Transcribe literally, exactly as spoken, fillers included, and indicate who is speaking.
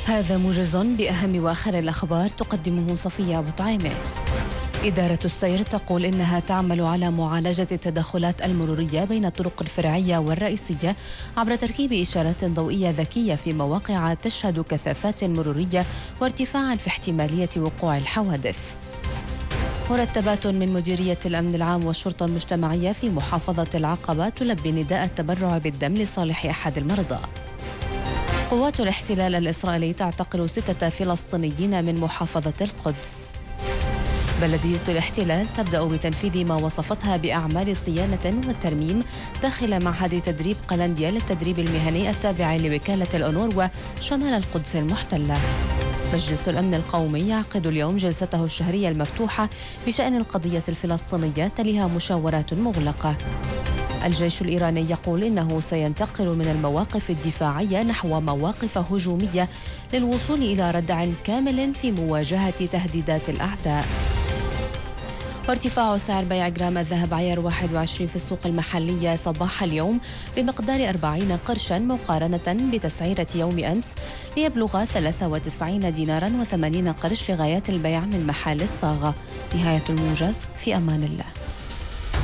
Speaker 1: هذا موجز بأهم وآخر الأخبار تقدمه صفية أبو طعيمة. إدارة السير تقول إنها تعمل على معالجة التدخلات المرورية بين الطرق الفرعية والرئيسية عبر تركيب إشارات ضوئية ذكية في مواقع تشهد كثافات مرورية وارتفاعا في احتمالية وقوع الحوادث. مرتبات من مديرية الأمن العام والشرطة المجتمعية في محافظة العقبة تلبي نداء التبرع بالدم لصالح أحد المرضى. قوات الاحتلال الإسرائيلي تعتقل ستة فلسطينيين من محافظة القدس. بلدية الاحتلال تبدأ بتنفيذ ما وصفتها بأعمال صيانة والترميم داخل معهد تدريب قلنديا للتدريب المهني التابع لوكالة الأونروا شمال القدس المحتلة. مجلس الأمن القومي يعقد اليوم جلسته الشهرية المفتوحة بشأن القضية الفلسطينية تليها مشاورات مغلقة. الجيش الإيراني يقول إنه سينتقل من المواقف الدفاعية نحو مواقف هجومية للوصول إلى ردع كامل في مواجهة تهديدات الأعداء. وارتفاع سعر بيع جرام الذهب عيار واحد وعشرين في السوق المحلية صباح اليوم بمقدار أربعين قرشا مقارنة بتسعيرة يوم أمس ليبلغ ثلاثة وتسعين دينارا وثمانين قرش لغاية البيع من محل الصاغة. نهاية الموجز، في أمان الله.